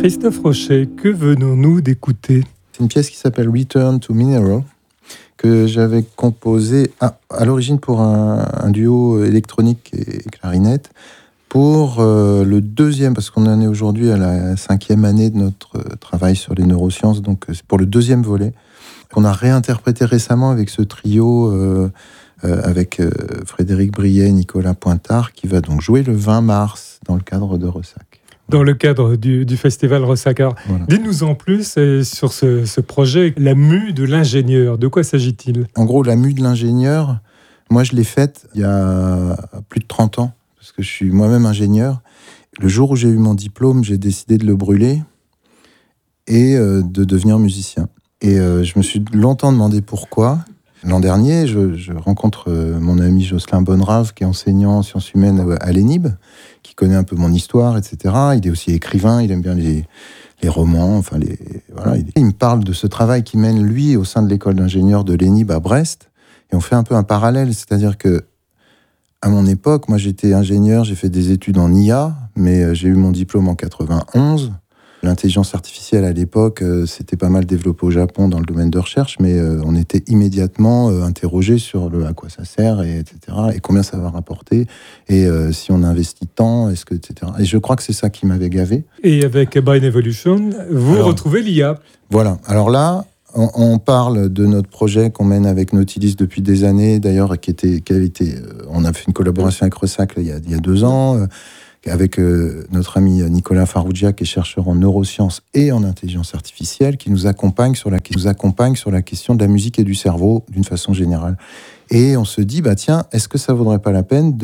Christophe Rochet, que venons-nous d'écouter ? C'est une pièce qui s'appelle Return to Mineral, que j'avais composée à l'origine pour un duo électronique et clarinette, pour le deuxième, parce qu'on en est aujourd'hui à la 5e année de notre travail sur les neurosciences, donc c'est pour le deuxième volet, qu'on a réinterprété récemment avec ce trio, avec Frédéric Briet, Nicolas Pointard, qui va donc jouer le 20 mars dans le cadre de Ressac. Dans le cadre du festival Ressac. Alors, voilà. Dites-nous en plus sur ce projet, la mue de l'ingénieur. De quoi s'agit-il ? En gros, la mue de l'ingénieur, moi je l'ai faite il y a plus de 30 ans, parce que je suis moi-même ingénieur. Le jour où j'ai eu mon diplôme, j'ai décidé de le brûler et de devenir musicien. Et je me suis longtemps demandé pourquoi. L'an dernier, je rencontre mon ami Jocelyn Bonnerave, qui est enseignant en sciences humaines à l'ENIB, qui connaît un peu mon histoire, etc. Il est aussi écrivain, il aime bien les romans, voilà. Il me parle de ce travail qu'il mène, lui, au sein de l'école d'ingénieurs de l'ENIB à Brest. Et on fait un peu un parallèle, c'est-à-dire que à mon époque, moi j'étais ingénieur, j'ai fait des études en IA, mais j'ai eu mon diplôme en 91. L'intelligence artificielle à l'époque, c'était pas mal développé au Japon dans le domaine de recherche, mais on était immédiatement interrogé sur à quoi ça sert, etc. Et combien ça va rapporter, et si on investit tant, etc. Et je crois que c'est ça qui m'avait gavé. Et avec Brain Evolution, vous retrouvez l'IA. Voilà. Alors là, on parle de notre projet qu'on mène avec Nautilus depuis des années, d'ailleurs, on a fait une collaboration avec Ressac il y a 2 ans, avec notre ami Nicolas Farrugia, qui est chercheur en neurosciences et en intelligence artificielle, qui nous accompagne sur la question de la musique et du cerveau, d'une façon générale. Et on se dit, tiens, est-ce que ça vaudrait pas la peine